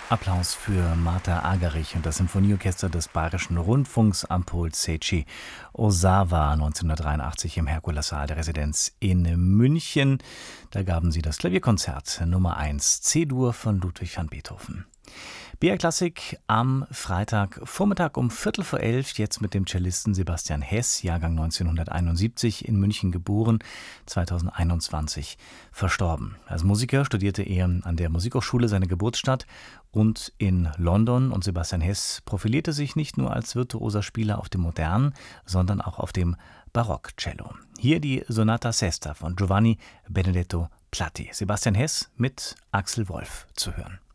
Applaus für Martha Argerich und das Sinfonieorchester des Bayerischen Rundfunks am Pult Seiichi Osawa 1983 im Herkulessaal der Residenz in München. Da gaben sie das Klavierkonzert Nummer 1 C-Dur von Ludwig van Beethoven. BR Klassik am Freitagvormittag um 11:15, jetzt mit dem Cellisten Sebastian Heß, Jahrgang 1971, in München geboren, 2021 verstorben. Als Musiker studierte er an der Musikhochschule seiner Geburtsstadt und in London, und Sebastian Heß profilierte sich nicht nur als virtuoser Spieler auf dem modernen, sondern auch auf dem Barockcello. Hier die Sonata Sesta von Giovanni Benedetto Platti. Sebastian Heß mit Axel Wolf zu hören.